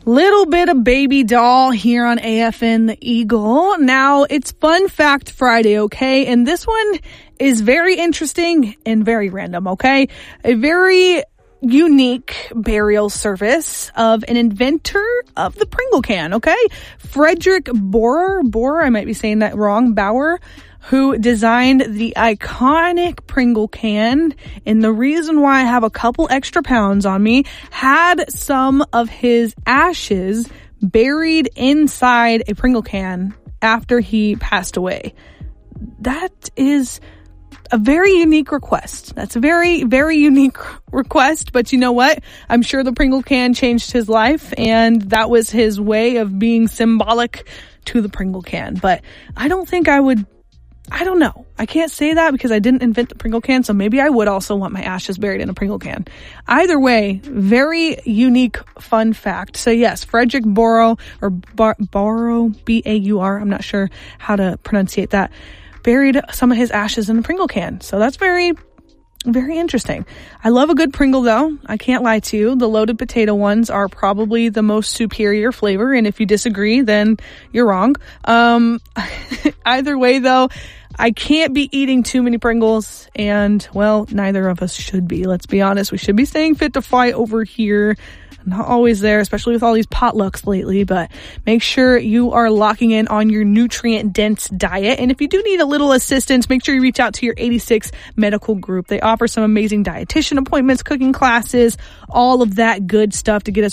Little bit of baby doll here on AFN the Eagle. Now, it's Fun Fact Friday, okay? And this one is very interesting and very random, okay? A very unique burial service of an inventor of the Pringle can, okay? Frederick Borer, I might be saying that wrong, Bauer, who designed the iconic Pringle can. And the reason why I have a couple extra pounds on me, had some of his ashes buried inside a Pringle can after he passed away. That is a very unique request. That's a very, very unique request. But you know what? I'm sure the Pringle can changed his life, and that was his way of being symbolic to the Pringle can. But I don't think I would. I don't know. I can't say that because I didn't invent the Pringle can, so maybe I would also want my ashes buried in a Pringle can. Either way, very unique fun fact. So yes, Frederick Borer, or Baur, B-A-U-R, I'm not sure how to pronunciate that, buried some of his ashes in a Pringle can. So that's very, very interesting. I love a good Pringle though. I can't lie to you. The loaded potato ones are probably the most superior flavor. And if you disagree, then you're wrong. Either way though, I can't be eating too many Pringles, and well, neither of us should be. Let's be honest. We should be staying fit to fly over here. Not always there, especially with all these potlucks lately, but make sure you are locking in on your nutrient-dense diet. And if you do need a little assistance, make sure you reach out to your 86 medical group. They offer some amazing dietitian appointments, cooking classes, all of that good stuff to get us